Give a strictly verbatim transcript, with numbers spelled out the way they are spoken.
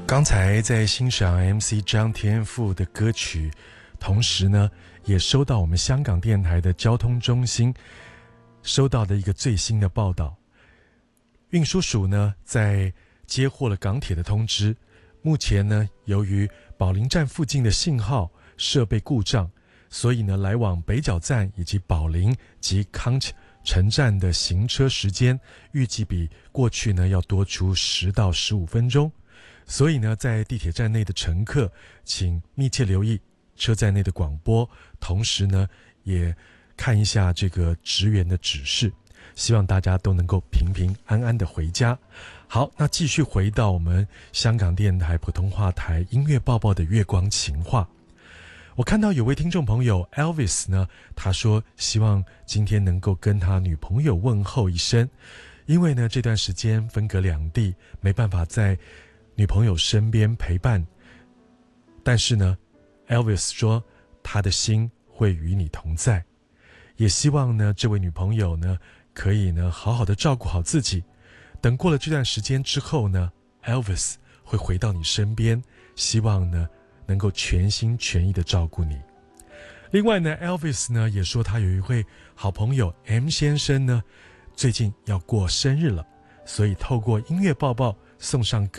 刚才在欣赏 M C 张天赋的歌曲，同时呢也收到我们香港电台的交通中心收到的一个最新的报道。运输署呢在接获了港铁的通知，目前呢由于宝林站附近的信号设备故障，所以呢来往北角站以及宝林及康城站的行车时间预计比过去呢要多出十到十五分钟。所以呢在地铁站内的乘客请密切留意车站内的广播，同时呢也看一下这个职员的指示，希望大家都能够平平安安的回家。好，那继续回到我们香港电台普通话台音乐报报的月光情话。我看到有位听众朋友 Elvis 呢，他说希望今天能够跟他女朋友问候一声，因为呢这段时间分隔两地，没办法在女朋友身边陪伴，但是呢 Elvis 说他的心会与你同在，也希望呢这位女朋友呢可以呢好好的照顾好自己，等过了这段时间之后呢 Elvis 会回到你身边，希望呢能够全心全意的照顾你。另外呢 Elvis 呢也说他有一位好朋友 M 先生呢最近要过生日了，所以透过音乐报报送上歌